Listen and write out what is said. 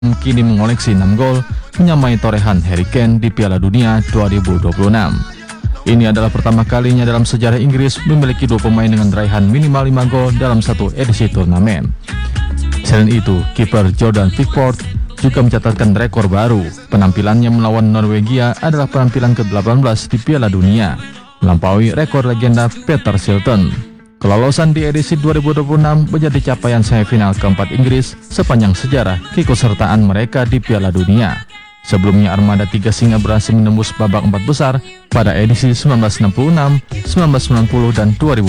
kini mengoleksi 6 gol, menyamai torehan Harry Kane di Piala Dunia 2026. Ini adalah pertama kalinya dalam sejarah Inggris memiliki 2 pemain dengan raihan minimal 5 gol dalam satu edisi turnamen. Selain itu, kiper Jordan Pickford juga mencatatkan rekor baru. Penampilannya melawan Norwegia adalah penampilan ke-18 di Piala Dunia, melampaui rekor legenda Peter Shilton. Kelolosan di edisi 2026 menjadi capaian semifinal keempat Inggris sepanjang sejarah keikutsertaan mereka di Piala Dunia. Sebelumnya Armada 3 Singa berhasil menembus babak 4 besar pada edisi 1966, 1990, dan 2000.